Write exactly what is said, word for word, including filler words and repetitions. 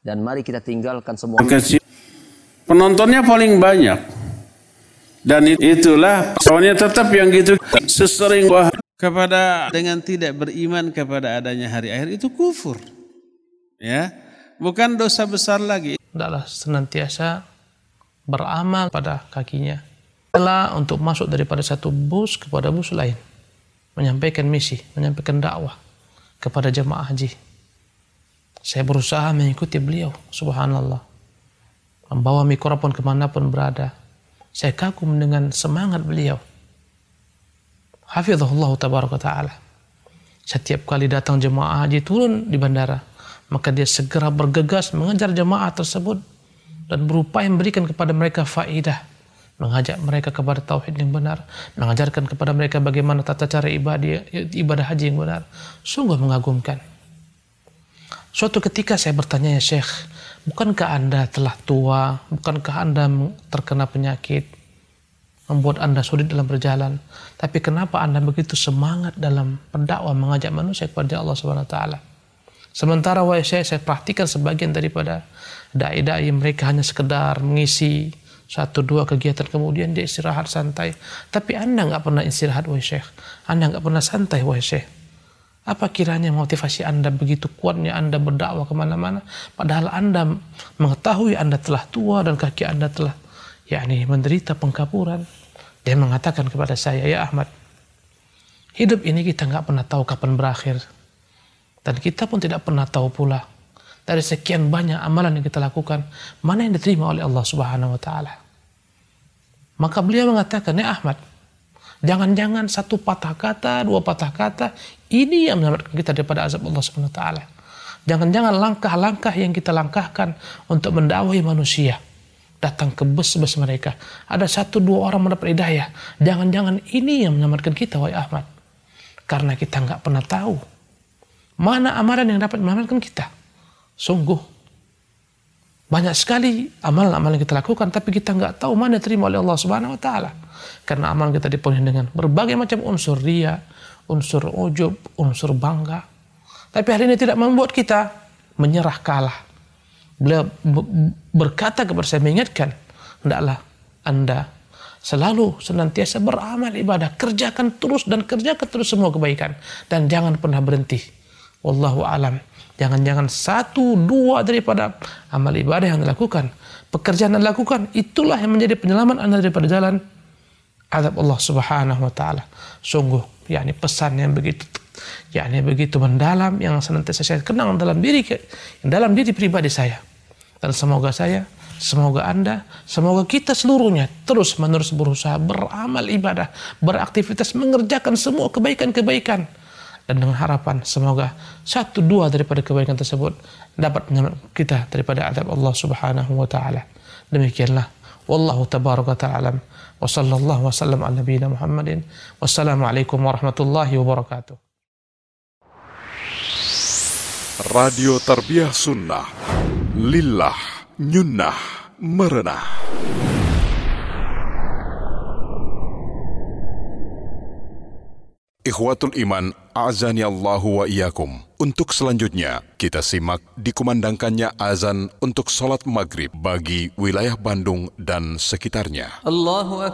Dan mari kita tinggalkan semua. Penontonnya paling banyak. Dan itulah soalnya tetap yang gitu sesering kepada dengan tidak beriman kepada adanya hari akhir itu kufur. Ya, bukan dosa besar lagi. Adalah senantiasa beramal pada kakinya. Rela untuk masuk daripada satu bus kepada bus lain, menyampaikan misi, menyampaikan dakwah kepada jemaah haji. Saya berusaha mengikuti beliau, subhanallah, membawa mikrofon kemanapun berada. Saya kagum dengan semangat beliau. Hafizahullah tabaraka ta'ala. Setiap kali datang jemaah haji turun di bandara, maka dia segera bergegas mengejar jemaah tersebut dan berupaya memberikan kepada mereka faedah, mengajak mereka kepada tauhid yang benar, mengajarkan kepada mereka bagaimana tata cara ibadah, ibadah haji yang benar. Sungguh mengagumkan. Suatu ketika saya bertanya, ya Syekh, bukankah Anda telah tua? Bukankah Anda terkena penyakit membuat Anda sulit dalam berjalan? Tapi kenapa Anda begitu semangat dalam berdakwah mengajak manusia kepada Allah Subhanahu wa taala? Sementara wahai Syekh, saya perhatikan sebagian daripada dai-dai mereka hanya sekedar mengisi satu dua kegiatan kemudian dia istirahat santai. Tapi Anda enggak pernah istirahat wahai Syekh. Anda enggak pernah santai wahai Syekh. Apa kiranya motivasi Anda begitu kuatnya Anda berdakwah kemana-mana, padahal Anda mengetahui Anda telah tua dan kaki Anda telah yakni menderita pengkapuran. Dia mengatakan kepada saya, ya Ahmad, hidup ini kita nggak pernah tahu kapan berakhir, dan kita pun tidak pernah tahu pula dari sekian banyak amalan yang kita lakukan mana yang diterima oleh Allah Subhanahu Wa Taala. Maka beliau mengatakan, ya Ahmad, jangan-jangan satu patah kata, dua patah kata, ini yang menyelamatkan kita daripada azab Allah Subhanahu Wa Taala. Jangan-jangan langkah-langkah yang kita langkahkan untuk mendakwahi manusia, datang ke bus-bus mereka, ada satu dua orang mendapat hidayah. Jangan-jangan ini yang menyelamatkan kita, wahai Ahmad. Karena kita nggak pernah tahu mana amalan yang dapat menyelamatkan kita. Sungguh banyak sekali amalan-amalan yang kita lakukan, tapi kita nggak tahu mana terima oleh Allah Subhanahu Wa Taala. Karena amalan kita dipenuhi dengan berbagai macam unsur riya, unsur ujub, unsur bangga. Tapi hal ini tidak membuat kita menyerah kalah. Beliau berkata kepada saya, mengingatkan, hendaklah Anda selalu senantiasa beramal ibadah, kerjakan terus dan kerjakan terus semua kebaikan, dan jangan pernah berhenti. Wallahu alam. Jangan-jangan satu dua daripada amal ibadah yang dilakukan, pekerjaan yang dilakukan, itulah yang menjadi penyelamat Anda daripada jalan azab Allah Subhanahu Wa Taala. Sungguh, yakni pesan yang begitu, yakni begitu mendalam yang senantiasa saya kenang dalam diri, dalam diri pribadi saya. Dan semoga saya, semoga Anda, semoga kita seluruhnya terus menerus berusaha beramal ibadah, beraktivitas, mengerjakan semua kebaikan-kebaikan. Dan dengan harapan semoga satu dua daripada kebaikan tersebut dapat menyelamatkan kita daripada azab Allah Subhanahu Wa Taala. Demikianlah. Wallahu tabaraka ta'ala. Wa sallallahu wa sallam ala nabiyina Muhammadin. Wassalamualaikum warahmatullahi wabarakatuh. Radio Tarbiyah Sunnah. Lillah nyunnah merenah. Ikhwatul Iman, a'azani Allahu wa iyyakum. Untuk selanjutnya, kita simak dikumandangkannya azan untuk sholat maghrib bagi wilayah Bandung dan sekitarnya. Allahu Akbar.